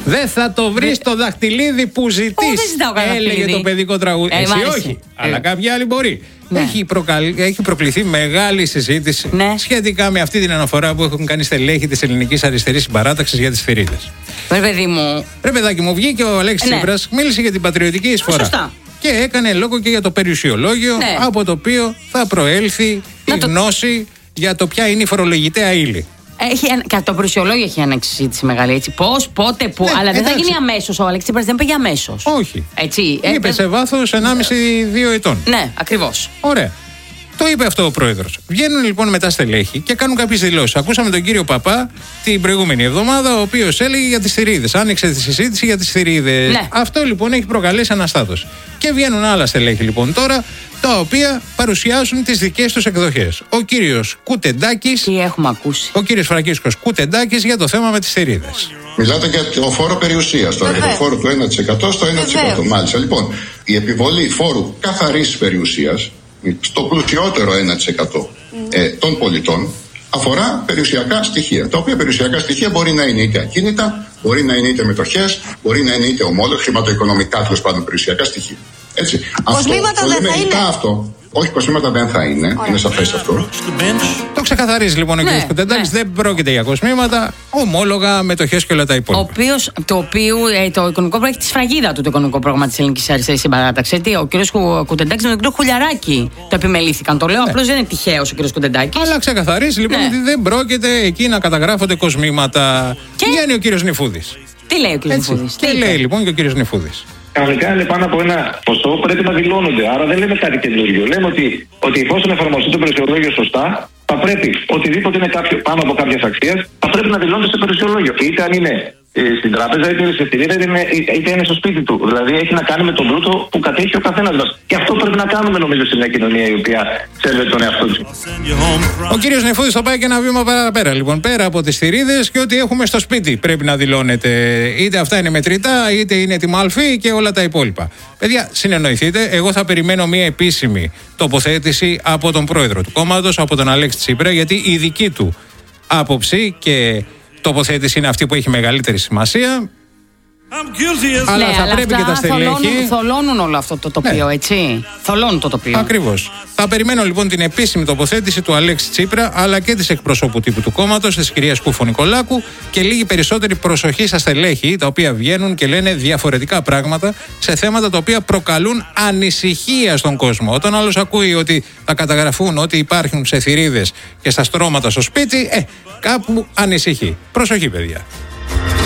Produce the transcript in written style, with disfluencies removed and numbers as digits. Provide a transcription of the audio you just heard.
Δεν θα το βρεις το δαχτυλίδι που ζητείς. Έλεγε το παιδικό τραγούδι. Εσύ όχι, αλλά κάποιοι άλλοι μπορεί. Ναι. Έχει προκληθεί μεγάλη συζήτηση σχετικά με αυτή την αναφορά που έχουν κάνει στελέχοι της Ελληνικής Αριστερής Συμπαράταξης για τις θηρίδες. Ρε παιδάκι μου, βγήκε ο Αλέξης Τσίπρας, μίλησε για την πατριωτική εισφορά. Σωστά. Και έκανε λόγο και για το περιουσιολόγιο, από το οποίο θα προέλθει η γνώση για το ποια είναι η φορολογητέα ύλη. Το περιουσιολόγιο έχει ανοίξει συζήτηση μεγάλη. Έτσι. Πώς, πότε, πού. Αλλά δεν θα γίνει αμέσως. Ο Αλέξης Τσίπρας δεν πήγε αμέσως. Όχι. Έτσι, είπε σε βάθος 1,5-2 ετών. Ναι, ακριβώς. Ωραία. Το είπε αυτό ο πρόεδρος. Βγαίνουν λοιπόν μετά στελέχοι και κάνουν κάποιες δηλώσεις. Ακούσαμε τον κύριο Παπά την προηγούμενη εβδομάδα, ο οποίος έλεγε για τις θηρίδες. Άνοιξε τη συζήτηση για τις θηρίδες. Ναι. Αυτό λοιπόν έχει προκαλέσει αναστάτωση. Και βγαίνουν άλλα στελέχη λοιπόν τώρα, τα οποία παρουσιάζουν τις δικές τους εκδοχές. Ο κύριος Κουτεντάκης. Τι έχουμε ακούσει. Ο κύριος Φραγκίσκος Κουτεντάκης για το θέμα με τις θηρίδες. Μιλάτε για το φόρο περιουσίας τώρα, για το φόρο του 1% στο 1%. Μάλιστα. Λοιπόν, η επιβολή φόρου καθαρής περιουσίας στο πλουσιότερο 1% των πολιτών αφορά περιουσιακά στοιχεία. Τα οποία περιουσιακά στοιχεία μπορεί να είναι είτε ακίνητα, μπορεί να είναι είτε μετοχές, μπορεί να είναι είτε ομόλογα, χρηματοοικονομικά τέλος πάντων περιουσιακά στοιχεία. Έτσι. Κοσμήματα δεν θα είναι. Αυτό. Όχι, κοσμήματα δεν θα είναι. Είναι σαφές αυτό. Το ξεκαθαρίζει λοιπόν ο κ. Κουτεντάκης. Δεν πρόκειται για κοσμήματα, ομόλογα, μετοχές και όλα τα υπόλοιπα. Το οικονομικό πρόγραμμα έχει τη σφραγίδα του, το οικονομικό πρόγραμμα της Ελληνικής Αριστερής Συμπαράταξης. Ο κ. Κουτεντάκης με τον κ. Χουλιαράκη το επιμελήθηκαν. Το λέω απλώς δεν είναι τυχαίος ο κ. Κουτεντάκης. Αλλά ξεκαθαρίζει λοιπόν ότι δεν πρόκειται εκεί να καταγράφονται κοσμήματα. Βγαίνει ο κ. Νηφούδης. Τι λέει ο κ. Νηφούδης. Τι λέει λοιπόν και ο κ. Νηφούδης. Κανονικά είναι πάνω από ένα ποσό πρέπει να δηλώνονται. Άρα δεν λέμε κάτι καινούργιο. Λέμε ότι εφόσον εφαρμοστεί το περιουσιολόγιο σωστά, θα πρέπει οτιδήποτε είναι πάνω από κάποιες αξίες, θα πρέπει να δηλώνεται στο περιουσιολόγιο. Είτε αν είναι στην τράπεζα, είτε είναι σε θηρίδα, είτε είναι στο σπίτι του. Δηλαδή έχει να κάνει με τον πλούτο που κατέχει ο καθένας μας. Και αυτό πρέπει να κάνουμε νομίζω σε μια κοινωνία η οποία σέβεται τον εαυτό του. Ο κύριος Νηφούδης θα πάει και ένα βήμα παραπέρα. Λοιπόν, πέρα από τις θηρίδες και ό,τι έχουμε στο σπίτι πρέπει να δηλώνεται. Είτε αυτά είναι μετρητά, είτε είναι τιμάλφη και όλα τα υπόλοιπα. Παιδιά, συνεννοηθείτε. Εγώ θα περιμένω μια επίσημη τοποθέτηση από τον πρόεδρο του κόμματος, από τον Αλέξη Τσίπρα, γιατί η δική του άποψη και τοποθέτηση είναι αυτή που έχει μεγαλύτερη σημασία. Αλλά θα πρέπει και τα στελέχη. Θολώνουν όλο αυτό το τοπίο, έτσι. Θολώνουν το τοπίο. Ακριβώς. Θα περιμένω λοιπόν την επίσημη τοποθέτηση του Αλέξη Τσίπρα, αλλά και της εκπροσώπου τύπου του κόμματος, της κυρίας Κούφο-Νικολάκου, και λίγη περισσότερη προσοχή στα στελέχη, τα οποία βγαίνουν και λένε διαφορετικά πράγματα σε θέματα τα οποία προκαλούν ανησυχία στον κόσμο. Όταν άλλος ακούει ότι θα καταγραφούν ότι υπάρχουν σε θηρίδες και στα στρώματα στο σπίτι, κάπου ανησυχεί. Προσοχή, παιδιά.